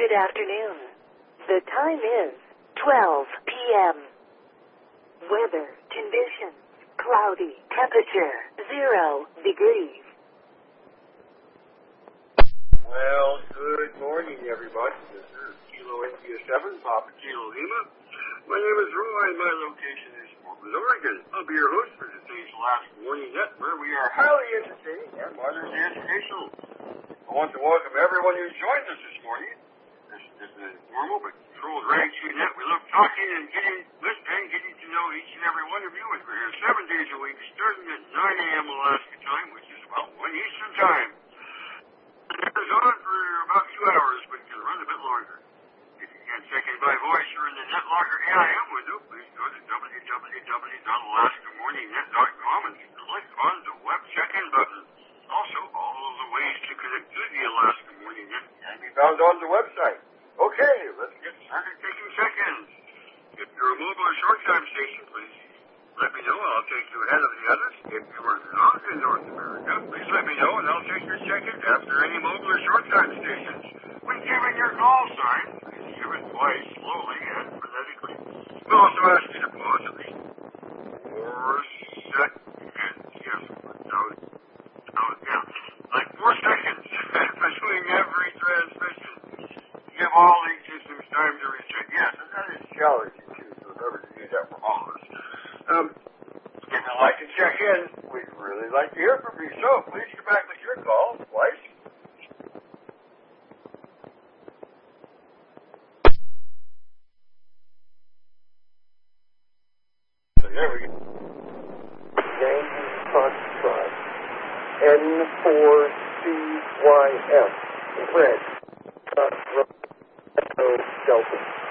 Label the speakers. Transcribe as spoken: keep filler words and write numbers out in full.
Speaker 1: Good afternoon. The time is twelve p.m. Weather conditions, cloudy, temperature zero degrees.
Speaker 2: Well, good morning, everybody. This is Kilo India seven, Papa Kilo Lima. My name is Roy, and my location is Portland, Oregon. I'll be your host for today's Last Warning Net, where we are highly entertaining and moderately educational. I want to welcome everyone who's joined us this morning. This, this is a normal but controlled rag-two net. We love talking and getting, listening, getting to know each and every one of you. And we're here seven days a week, starting at nine a.m. Alaska time, which is about one Eastern time. It is on for about two hours, but it can run a bit longer. If you can't check in by voice or in the NetLogger A I M window, please go to w w w dot alaska morning net dot com and click on the web check-in button. Also, all of the ways to connect to the Alaska Morning Net can be found on the website. Okay, let's get started taking check-ins. If you're a mobile or short-time station, please let me know. I'll take you ahead of the others. If you are not in North America, please let me know, and I'll take your check-in after any mobile or short-time stations. When giving your call sign, please give it twice, slowly and phonetically. We'll also ask you to pause at least four seconds. Yes, no. Oh, yeah, like four seconds between every transmission. Give all these systems time to reset. Yes, and that is challenging, too, to remember to do that for all of us. Um, if you'd like to check in, we'd really like to hear from you, so please come back with your call twice. So there we go.
Speaker 3: Yankee Foxtrot. N four C Y F, Fred, Echo Delta.